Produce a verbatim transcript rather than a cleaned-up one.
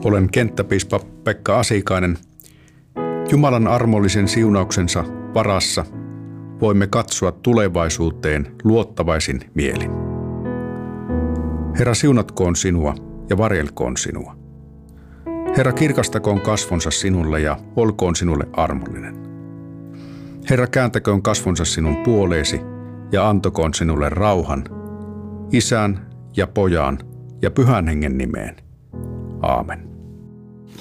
Olen kenttäpiispa Pekka Asikainen. Jumalan armollisen siunauksensa varassa voimme katsoa tulevaisuuteen luottavaisin mielin. Herra, siunatkoon sinua ja varjelkoon sinua. Herra, kirkastakoon kasvonsa sinulle ja olkoon sinulle armollinen. Herra, kääntäköön kasvonsa sinun puoleesi ja antakoon sinulle rauhan, Isän ja Pojan ja Pyhän Hengen nimeen. Aamen.